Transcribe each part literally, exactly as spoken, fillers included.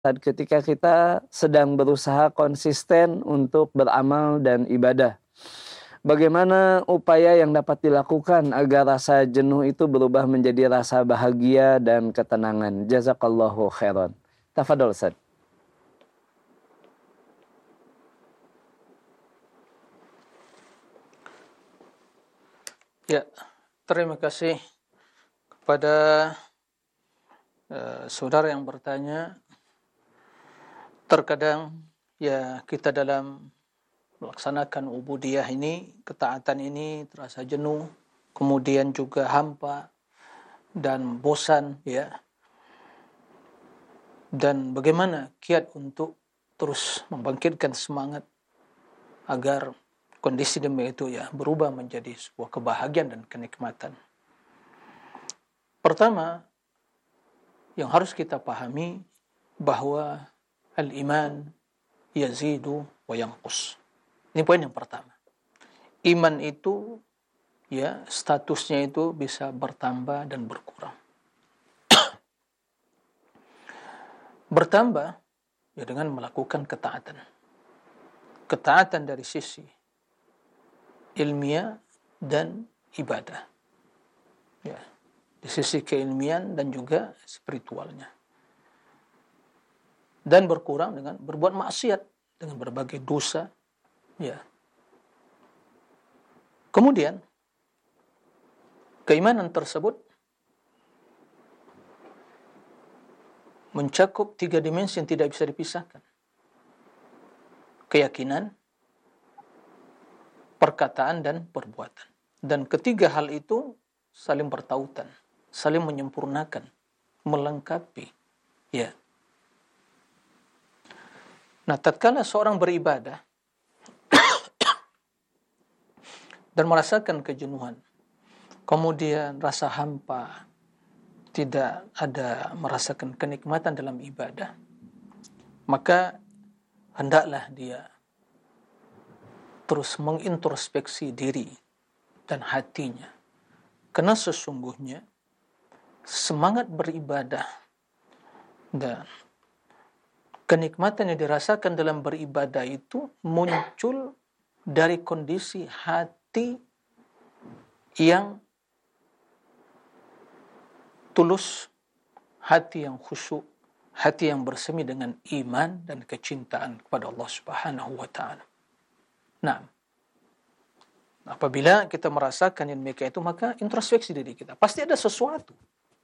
ketika kita sedang berusaha konsisten untuk beramal dan ibadah. Bagaimana upaya yang dapat dilakukan agar rasa jenuh itu berubah menjadi rasa bahagia dan ketenangan? Jazakallahu khairan. Tafadhol Ustaz. Ya, terima kasih kepada uh, saudara yang bertanya. Terkadang ya kita dalam melaksanakan ubudiyah ini, ketaatan ini terasa jenuh, kemudian juga hampa dan bosan ya. Dan bagaimana kiat untuk terus membangkitkan semangat agar kondisi demi itu ya berubah menjadi sebuah kebahagiaan dan kenikmatan. Pertama, yang harus kita pahami bahwa al-iman yazidu wa yanqus. Ini poin yang pertama. Iman itu ya statusnya itu bisa bertambah dan berkurang. Bertambah ya dengan melakukan ketaatan. Ketaatan dari sisi ilmiah dan ibadah. Ya, di sisi keilmian dan juga spiritualnya. Dan berkurang dengan berbuat maksiat, dengan berbagai dosa. Ya. Kemudian keimanan tersebut mencakup tiga dimensi yang tidak bisa dipisahkan. Keyakinan, perkataan, dan perbuatan. Dan ketiga hal itu saling bertautan, saling menyempurnakan, melengkapi. Ya. Nah, tatkala seorang beribadah dan merasakan kejenuhan, kemudian rasa hampa, tidak ada merasakan kenikmatan dalam ibadah, maka hendaklah dia terus mengintrospeksi diri dan hatinya. Karena sesungguhnya semangat beribadah dan kenikmatan yang dirasakan dalam beribadah itu muncul dari kondisi hati yang tulus, hati yang khusyuk, hati yang bersemi dengan iman dan kecintaan kepada Allah Subhanahu wa taala. Nah, apabila kita merasakan yang demikian itu, maka introspeksi diri kita. Pasti ada sesuatu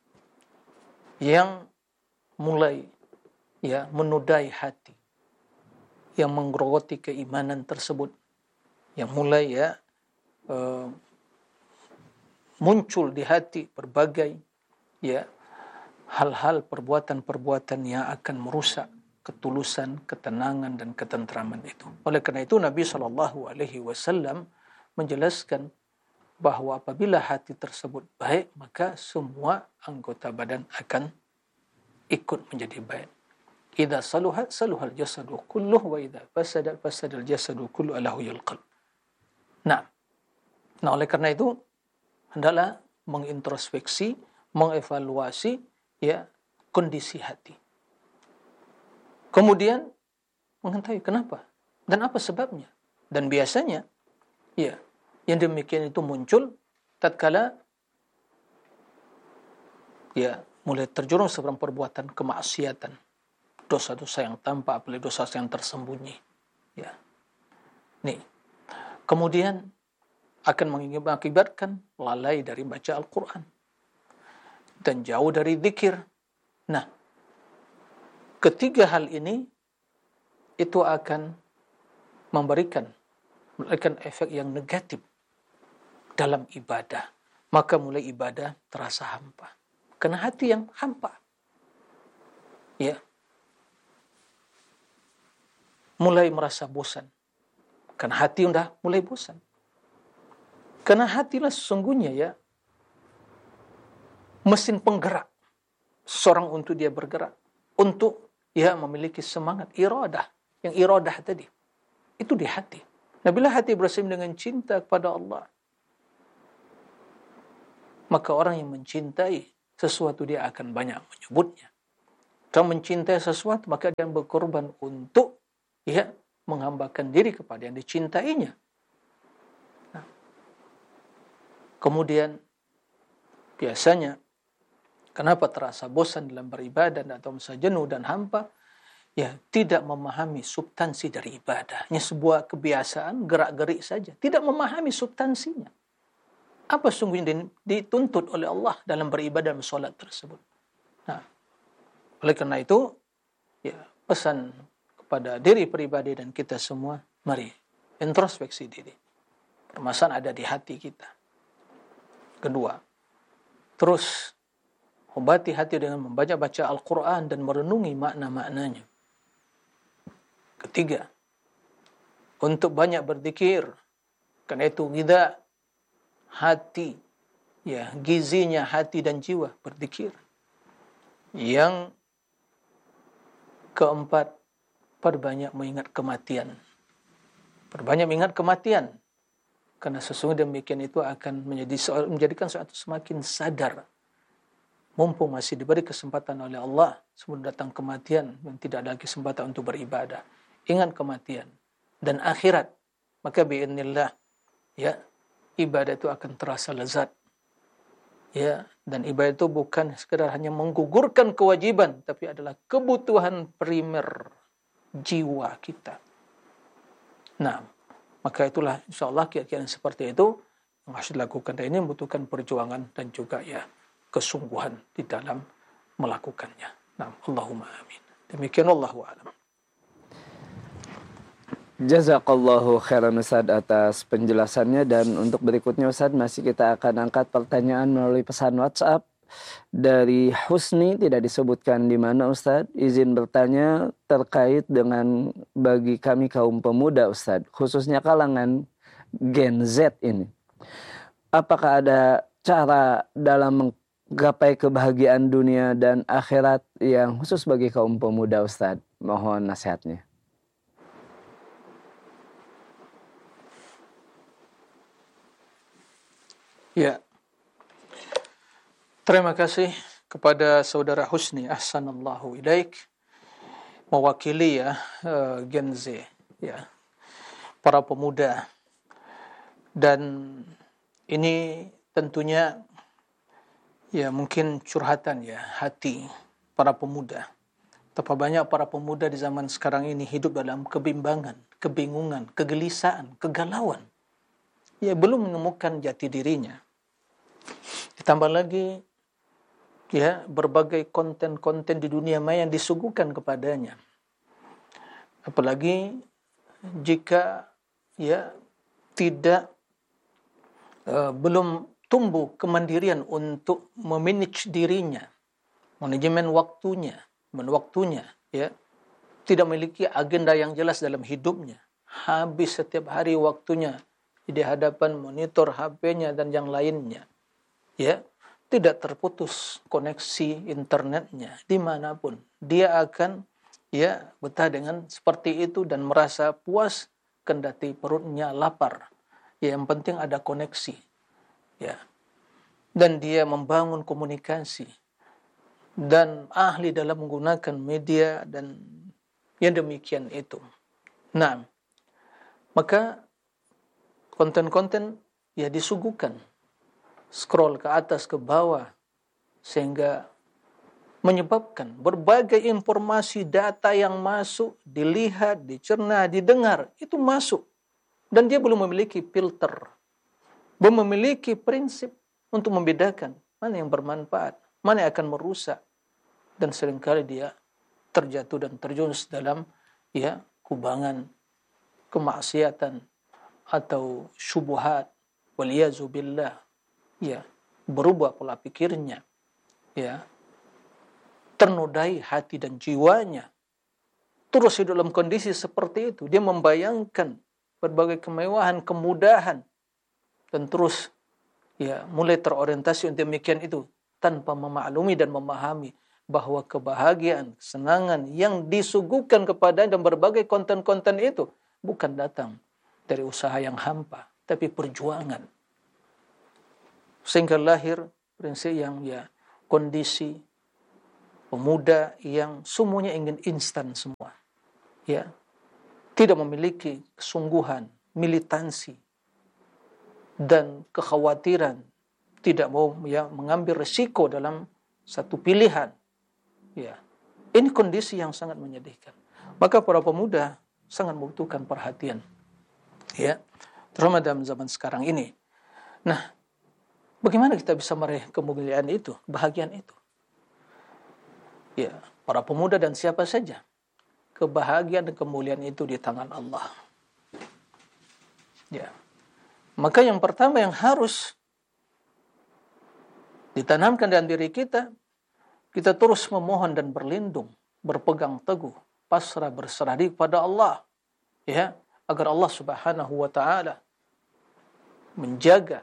yang mulai ya menodai hati, yang menggerogoti keimanan tersebut, yang mulai ya uh, muncul di hati berbagai ya hal-hal perbuatan-perbuatan yang akan merusak ketulusan, ketenangan dan ketentraman itu. Oleh karena itu Nabi Shallallahu Alaihi Wasallam menjelaskan bahwa apabila hati tersebut baik, maka semua anggota badan akan ikut menjadi baik. Idza saluha saluhal jasadu kulluh wa idza fasada fasadal jasadu kullu ala huyul qalb. Nah, nah oleh karena itu hendaklah mengintrospeksi, mengevaluasi ya kondisi hati. Kemudian mengetahui kenapa dan apa sebabnya. Dan biasanya ya yang demikian itu muncul tatkala ya mulai terjerumus dalam perbuatan kemaksiatan, dosa-dosa yang tampak, apalagi dosa yang tersembunyi. Ya. Nih. Kemudian akan mengakibatkan lalai dari baca Al-Quran dan jauh dari zikir. Nah, ketiga hal ini itu akan memberikan memberikan efek yang negatif dalam ibadah. Maka mulai ibadah terasa hampa. Karena hati yang hampa. Ya. Mulai merasa bosan. Karena hati sudah mulai bosan. Karena hatilah sesungguhnya ya mesin penggerak seorang untuk dia bergerak, untuk ya memiliki semangat iradah. Yang iradah tadi itu di hati. Nah, bila hati bersemi dengan cinta kepada Allah, maka orang yang mencintai sesuatu dia akan banyak menyebutnya. Jika mencintai sesuatu, maka dia berkorban untuk ya menghambakan diri kepada yang dicintainya. Nah, kemudian biasanya kenapa terasa bosan dalam beribadah atau merasa jenuh dan hampa? Ya, tidak memahami substansi dari ibadah. Hanya sebuah kebiasaan, gerak-gerik saja. Tidak memahami substansinya. Apa sungguhnya dituntut oleh Allah dalam beribadah dan sholat tersebut. Nah, oleh karena itu, ya pesan kepada diri pribadi dan kita semua, mari introspeksi diri. Permasalahan ada di hati kita. Kedua, terus obati hati dengan membaca-baca Al-Quran dan merenungi makna-maknanya. Ketiga, untuk banyak berzikir. Karena itu kita hati, ya gizinya hati dan jiwa berzikir. Yang keempat, perbanyak mengingat kematian. Perbanyak mengingat kematian. Karena sesungguhnya demikian itu akan menjadi menjadikan sesuatu semakin sadar. Mumpung masih diberi kesempatan oleh Allah sebelum datang kematian dan tidak ada lagi kesempatan untuk beribadah. Ingat kematian dan akhirat. Maka biidznillah ya ibadah itu akan terasa lezat. Ya, dan ibadah itu bukan sekedar hanya menggugurkan kewajiban, tapi adalah kebutuhan primer jiwa kita. Nah, maka itulah insyaallah keyakinan seperti itu yang harus dilakukan, dan ini membutuhkan perjuangan dan juga ya kesungguhan di dalam melakukannya. Nah, Allahumma amin. Demikian wallahu a'lam. Jazakallahu khairan Ustaz atas penjelasannya, dan untuk berikutnya Ustaz masih kita akan angkat pertanyaan melalui pesan WhatsApp dari Husni, tidak disebutkan di mana Ustaz. Izin bertanya terkait dengan bagi kami kaum pemuda Ustaz, khususnya kalangan Gen Z ini. Apakah ada cara dalam menggapai kebahagiaan dunia dan akhirat yang khusus bagi kaum pemuda Ustaz? Mohon nasihatnya. Ya, terima kasih kepada saudara Husni, ahsanallahu ilaik, mewakili ya uh, Gen Z, ya para pemuda, dan ini tentunya ya mungkin curhatan ya hati para pemuda. Betapa banyak para pemuda di zaman sekarang ini hidup dalam kebimbangan, kebingungan, kegelisahan, kegalauan. Ya belum menemukan jati dirinya. Ditambah lagi ya berbagai konten-konten di dunia maya yang disuguhkan kepadanya. Apalagi jika ya tidak uh, belum tumbuh kemandirian untuk memanage dirinya, manajemen waktunya, waktunya ya tidak memiliki agenda yang jelas dalam hidupnya. Habis setiap hari waktunya di hadapan monitor H P-nya dan yang lainnya. Ya, tidak terputus koneksi internetnya dimanapun. Dia akan ya betah dengan seperti itu dan merasa puas kendati perutnya lapar. Ya, yang penting ada koneksi. Ya. Dan dia membangun komunikasi dan ahli dalam menggunakan media dan yang demikian itu. Nah, maka konten-konten ya disuguhkan, scroll ke atas ke bawah, sehingga menyebabkan berbagai informasi data yang masuk, dilihat, dicerna, didengar, itu masuk. Dan dia belum memiliki filter, belum memiliki prinsip untuk membedakan mana yang bermanfaat, mana yang akan merusak. Dan seringkali dia terjatuh dan terjerumus dalam ya kubangan kemaksiatan atau syubhat, waliyazubillah. Ya, berubah pola pikirnya, ya, ternodai hati dan jiwanya, terus hidup dalam kondisi seperti itu. Dia membayangkan berbagai kemewahan, kemudahan, dan terus ya mulai terorientasi untuk demikian itu tanpa memaklumi dan memahami bahwa kebahagiaan, kesenangan yang disuguhkan kepadanya dan berbagai konten-konten itu bukan datang dari usaha yang hampa, tapi perjuangan. Sehingga lahir prinsip yang ya kondisi pemuda yang semuanya ingin instan semua, ya, tidak memiliki kesungguhan, militansi, dan kekhawatiran, tidak mau ya mengambil resiko dalam satu pilihan. Ya, ini kondisi yang sangat menyedihkan. Maka para pemuda sangat membutuhkan perhatian, ya, terutama dalam zaman sekarang ini. Nah, bagaimana kita bisa meraih kemuliaan itu, kebahagiaan itu? Ya, para pemuda dan siapa saja, kebahagiaan dan kemuliaan itu di tangan Allah. Ya, maka yang pertama yang harus ditanamkan dalam diri kita, kita terus memohon dan berlindung, berpegang teguh, pasrah, berserah diri kepada Allah, ya, agar Allah Subhanahu wa taala menjaga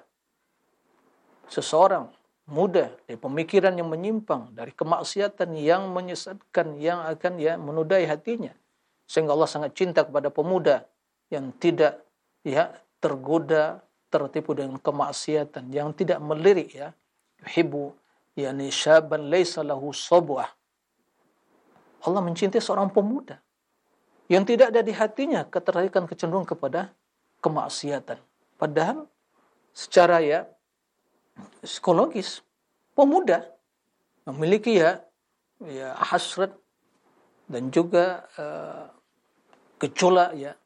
seseorang muda dari pemikiran yang menyimpang, dari kemaksiatan yang menyesatkan, yang akan ya menodai hatinya. Sehingga Allah sangat cinta kepada pemuda yang tidak ya tergoda, tertipu dengan kemaksiatan, yang tidak melirik, ya. Yuhibbu yani syaban laisa lahu sabwah. Allah mencintai seorang pemuda yang tidak ada di hatinya ketertarikan, kecenderungan kepada kemaksiatan. Padahal secara ya psikologis pemuda memiliki ya ya hasrat dan juga uh, gejolak ya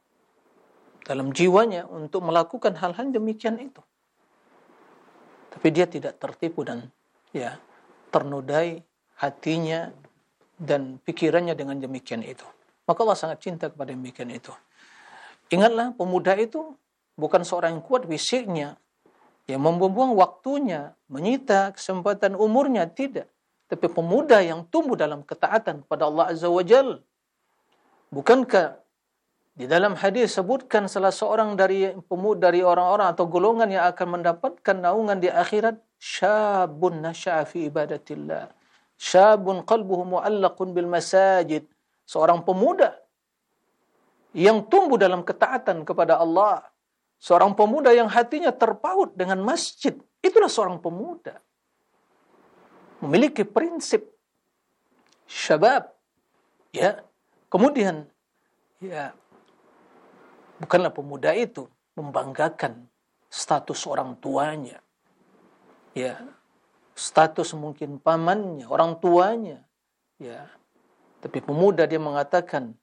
dalam jiwanya untuk melakukan hal-hal demikian itu. Tapi dia tidak tertipu dan ya ternodai hatinya dan pikirannya dengan demikian itu. Maka Allah sangat cinta kepada demikian itu. Ingatlah, pemuda itu bukan seorang yang kuat fisiknya, yang membuang waktunya, menyita kesempatan umurnya, tidak. Tapi pemuda yang tumbuh dalam ketaatan kepada Allah Azza wa Jal. Bukankah di dalam hadis sebutkan salah seorang dari pemuda, dari orang-orang atau golongan yang akan mendapatkan naungan di akhirat, syabun nasya'a fi ibadatillah, syabun qalbuhu mu'allaqun bil masajid, seorang pemuda yang tumbuh dalam ketaatan kepada Allah, seorang pemuda yang hatinya terpaut dengan masjid. Itulah seorang pemuda memiliki prinsip syabab, ya. Kemudian ya bukanlah pemuda itu membanggakan status orang tuanya, ya, status mungkin pamannya, orang tuanya, ya. Tapi pemuda dia mengatakan,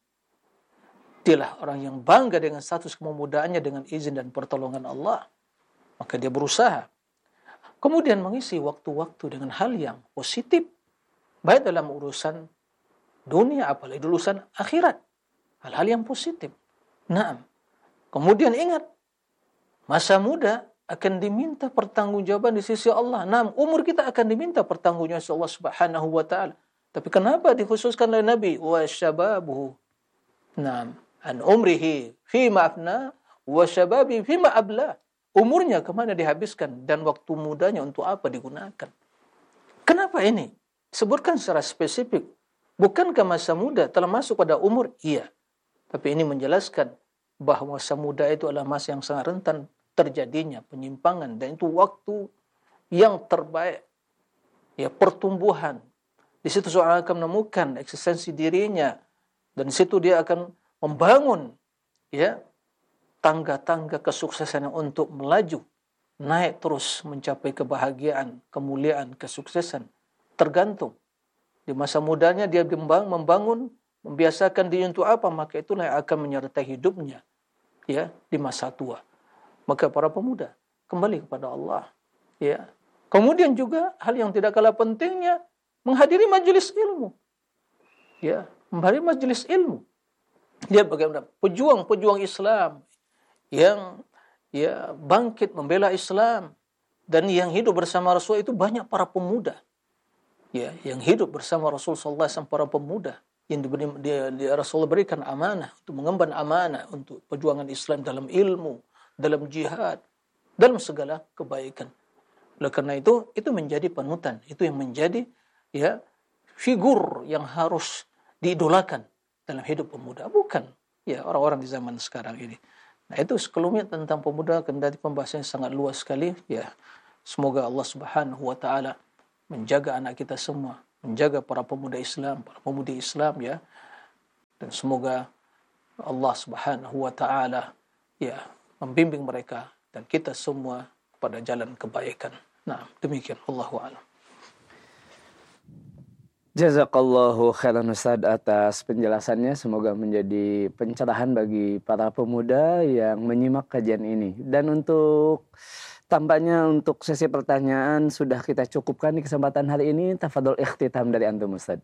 dialah orang yang bangga dengan status kemudaannya dengan izin dan pertolongan Allah. Maka dia berusaha. Kemudian mengisi waktu-waktu dengan hal yang positif, baik dalam urusan dunia, apalagi urusan akhirat. Hal-hal yang positif. Naam. Kemudian ingat, masa muda akan diminta pertanggungjawaban di sisi Allah. Naam, umur kita akan diminta pertanggungjawaban Allah Subhanahu wa taala. Tapi kenapa dikhususkan oleh Nabi? Wa syababuhu. Naam, an umrihi fima afna wa syababi fima abla. Umurnya kemana dihabiskan dan waktu mudanya untuk apa digunakan? Kenapa ini? Sebutkan secara spesifik. Bukankah masa muda telah masuk pada umur? Iya. Tapi ini menjelaskan bahwa masa muda itu adalah masa yang sangat rentan terjadinya penyimpangan, dan itu waktu yang terbaik ya pertumbuhan. Di situ seorang akan menemukan eksistensi dirinya, dan di situ dia akan membangun ya tangga-tangga kesuksesan untuk melaju naik terus mencapai kebahagiaan, kemuliaan, kesuksesan. Tergantung di masa mudanya dia membangun, membiasakan diri untuk apa, maka itulah yang akan menyertai hidupnya ya di masa tua. Maka para pemuda kembali kepada Allah, ya. Kemudian juga hal yang tidak kalah pentingnya, menghadiri majelis ilmu, ya, menghadiri majelis ilmu. Dia bagaimana pejuang-pejuang Islam yang ya bangkit membela Islam dan yang hidup bersama Rasul itu banyak para pemuda, ya, yang hidup bersama Rasul sallallahu alaihi wasallam, para pemuda yang diberi, dia, dia Rasul berikan amanah untuk mengemban amanah untuk perjuangan Islam dalam ilmu, dalam jihad, dalam segala kebaikan. Oleh karena itu, itu menjadi panutan, itu yang menjadi ya figur yang harus diidolakan dalam hidup pemuda, bukan ya orang-orang di zaman sekarang ini. Nah, itu sekelumit tentang pemuda, kendati pembahasannya sangat luas sekali, ya. Semoga Allah Subhanahu wa taala menjaga anak kita semua menjaga para pemuda Islam, para pemudi Islam ya. Dan semoga Allah Subhanahu wa taala ya membimbing mereka dan kita semua pada jalan kebaikan. Nah, demikian wallahu a'lam. Jazakallahu khairan Ustaz atas penjelasannya. Semoga menjadi pencerahan bagi para pemuda yang menyimak kajian ini. Dan untuk tampaknya untuk sesi pertanyaan sudah kita cukupkan di kesempatan hari ini. Tafadhol ikhtitam dari antum Ustaz.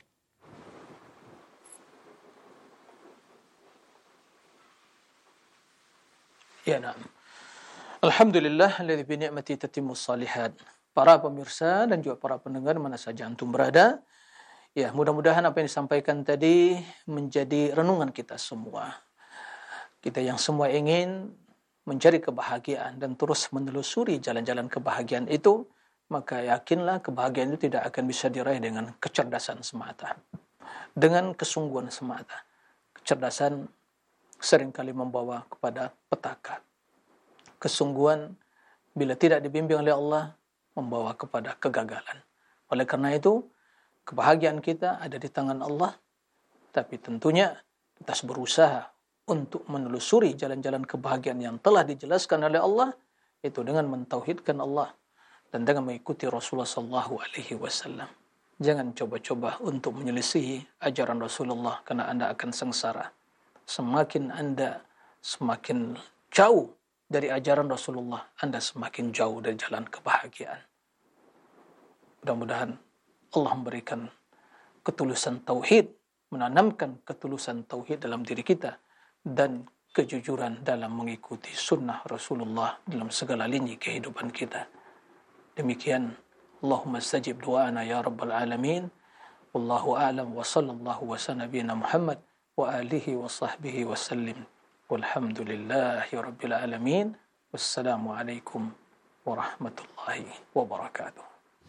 Ya, na'am. Alhamdulillah alladzi bi ni'mati tatimmus shalihat. Para pemirsa dan juga para pendengar mana saja antum berada, ya, mudah-mudahan apa yang disampaikan tadi menjadi renungan kita semua. Kita yang semua ingin mencari kebahagiaan dan terus menelusuri jalan-jalan kebahagiaan itu, maka yakinlah kebahagiaan itu tidak akan bisa diraih dengan kecerdasan semata, dengan kesungguhan semata. Kecerdasan seringkali membawa kepada petaka. Kesungguhan bila tidak dibimbing oleh Allah membawa kepada kegagalan. Oleh karena itu, kebahagiaan kita ada di tangan Allah, tapi tentunya kita harus berusaha untuk menelusuri jalan-jalan kebahagiaan yang telah dijelaskan oleh Allah, itu dengan mentauhidkan Allah dan dengan mengikuti Rasulullah sallallahu alaihi wasallam. Jangan coba-coba untuk menyelisihi ajaran Rasulullah karena Anda akan sengsara. Semakin Anda semakin jauh dari ajaran Rasulullah, Anda semakin jauh dari jalan kebahagiaan. Mudah-mudahan Allah memberikan ketulusan tauhid, menanamkan ketulusan tauhid dalam diri kita dan kejujuran dalam mengikuti sunnah Rasulullah dalam segala lini kehidupan kita. Demikian, Allahumma stajib du'ana ya rabbal alamin. Wallahu a'lam wa sallallahu wa sallam Muhammad wa alihi wa sahbihi wa sallim. Walhamdulillahi rabbil alamin. Wassalamualaikum warahmatullahi wabarakatuh.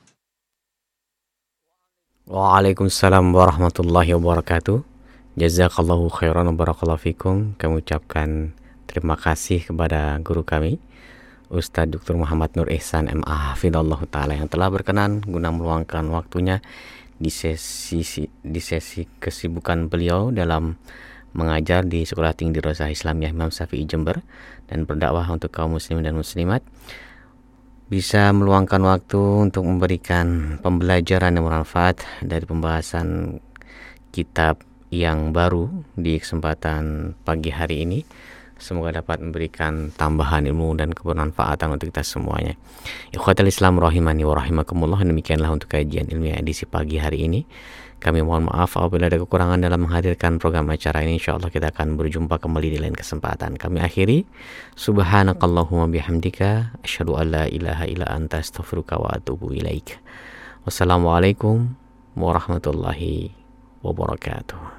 Waalaikumsalam warahmatullahi wabarakatuh. Jazakallahu khairan wa barakallahu fikum. Kami ucapkan terima kasih kepada guru kami Ustadz Doktor Muhammad Nur Ihsan M A Hafidhullah Ta'ala yang telah berkenan guna meluangkan waktunya di sesi di sesi kesibukan beliau dalam mengajar di Sekolah Tinggi Dirasah Islamiyah Imam Syafi'i Jember dan berdakwah untuk kaum muslimin dan muslimat, bisa meluangkan waktu untuk memberikan pembelajaran yang bermanfaat dari pembahasan kitab yang baru di kesempatan pagi hari ini. Semoga dapat memberikan tambahan ilmu dan kebermanfaatan untuk kita semuanya. Ikhwatal Islam rahimani wa rahimakumullah, demikianlah untuk kajian ilmiah edisi pagi hari ini. Kami mohon maaf apabila ada kekurangan dalam menghadirkan program acara ini. InsyaAllah kita akan berjumpa kembali di lain kesempatan. Kami akhiri, subhanakallahumma bihamdika asyhadu an la ilaha illa anta astaghfiruka wa atubu ilaik. Wassalamualaikum warahmatullahi wabarakatuh.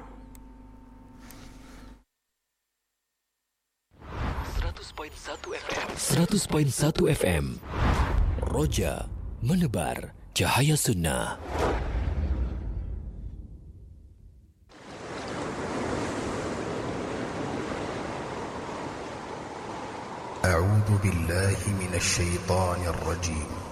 seratus koma satu F M Roja menebar cahaya sunnah. A'udzu billahi minasy syaithanir rajim.